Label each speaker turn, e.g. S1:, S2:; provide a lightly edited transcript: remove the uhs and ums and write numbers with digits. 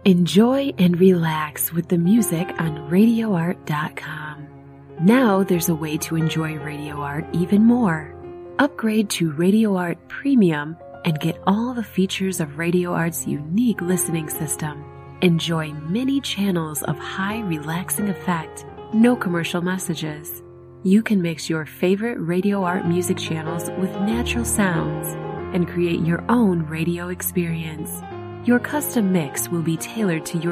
S1: Enjoy and relax with the music on RadioArt.com. Now there's a way to enjoy Radio Art even more. Upgrade to Radio Art Premium and get all the features of Radio Art's unique listening system. Enjoy many channels of high relaxing effect, no commercial messages. You can mix your favorite Radio Art music channels with natural sounds and create your own radio experience. Your custom mix will be tailored to your